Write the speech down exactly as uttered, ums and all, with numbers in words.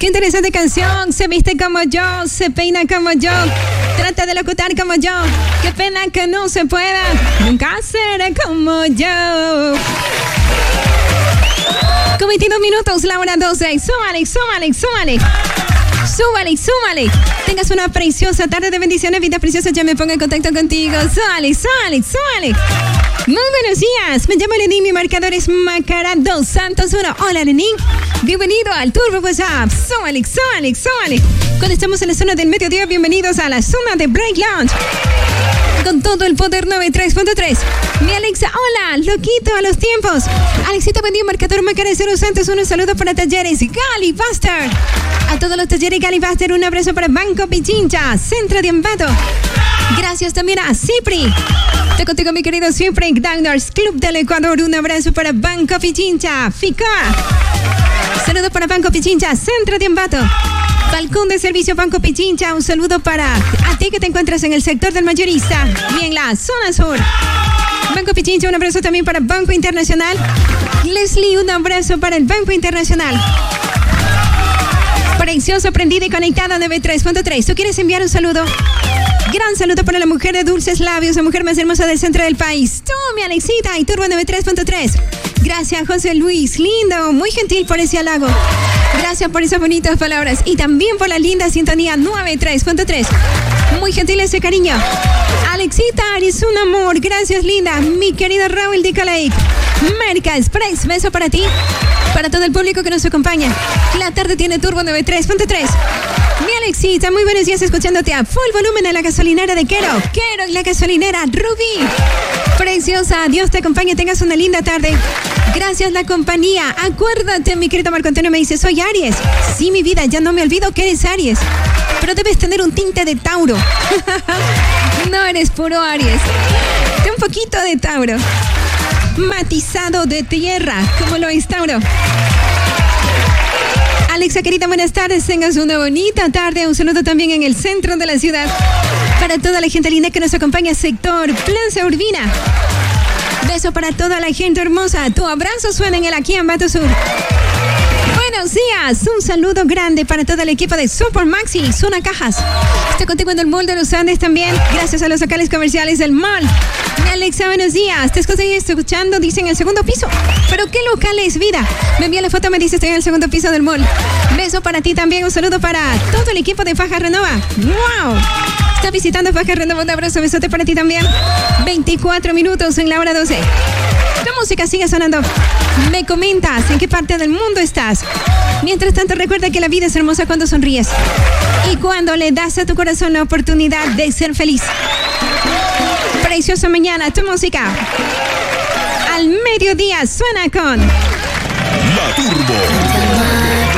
Qué interesante canción. Se viste como yo, se peina como yo, trata de locutar como yo. Qué pena que no se pueda, nunca seré como yo. Con veintidós minutos, la hora doce. Súmale, súmale, súmale. Súbale, súmale. Tengas una preciosa tarde de bendiciones, vida preciosa. Ya me pongo en contacto contigo. Súbale, súbale, súbale. Muy buenos días. Me llamo Lenín. Mi marcador es Macara dos Santos uno. Hola, Lenín. Bienvenido al Turbo WhatsApp. Súbale, súbale, súbale. Cuando estamos en la zona del mediodía, bienvenidos a la zona de Break Lounge. Con todo el poder noventa y tres punto tres. Mi Alexa, hola, loquito a los tiempos. Alexita, buen día, marcador Macara cero Santos uno. Saludos para talleres Gali Buster. A todos los talleres Gali Buster, un abrazo para Banco Pichincha, Centro de Ambato. Gracias también a Cipri. Estoy contigo, mi querido Cipri. Diners Club del Ecuador, un abrazo para Banco Pichincha, Fica. Saludos para Banco Pichincha, Centro de Ambato. Balcón de servicio Banco Pichincha, un saludo para a ti que te encuentras en el sector del mayorista y en la zona sur. Banco Pichincha, un abrazo también para Banco Internacional. Leslie, un abrazo para el Banco Internacional. Precioso, prendida y conectada noventa y tres punto tres. ¿Tú quieres enviar un saludo? Gran saludo para la mujer de dulces labios, la mujer más hermosa del centro del país. Tú, mi Alexita, y Turbo noventa y tres punto tres. Gracias, José Luis. Lindo, muy gentil por ese halago. Gracias por esas bonitas palabras. Y también por la linda sintonía noventa y tres punto tres. Muy gentil ese cariño. Alexita, eres un amor. Gracias, linda. Mi querido Raúl de Calaic. Merca Express, beso para ti. Para todo el público que nos acompaña. La tarde tiene Turbo noventa y tres punto tres. Mi Alexita, muy buenos días escuchándote a full volumen en la gasolinera de Quero. Quero en la gasolinera Rubí. Preciosa, Dios te acompañe, tengas una linda tarde. Gracias la compañía. Acuérdate, mi querido Marco Antonio, me dice, soy Aries. Sí, mi vida, ya no me olvido que eres Aries. Pero debes tener un tinte de Tauro. No eres puro Aries. Ten un poquito de Tauro. Matizado de tierra, como lo es Tauro. Alexa, querida, buenas tardes. Tengas una bonita tarde. Un saludo también en el centro de la ciudad. Para toda la gente linda que nos acompaña, sector Plaza Urbina. Beso para toda la gente hermosa. Tu abrazo suena en el aquí Ambato Sur. Buenos días. Un saludo grande para todo el equipo de Super Maxi, Zona Cajas. Estoy contigo en el Mall de los Andes también. Gracias a los locales comerciales del mall. Alexa, buenos días. Te estoy escuchando, dice, en el segundo piso. ¿Pero qué local es, vida? Me envía la foto, me dice, estoy en el segundo piso del mall. Beso para ti también. Un saludo para todo el equipo de Faja Renova. ¡Wow! Está visitando Faja Renova. Un abrazo, besote para ti también. veinticuatro minutos en la hora doce. La música sigue sonando. Me comentas en qué parte del mundo estás. Mientras tanto, recuerda que la vida es hermosa cuando sonríes y cuando le das a tu corazón la oportunidad de ser feliz. Preciosa mañana, tu música al mediodía suena con La Turbo.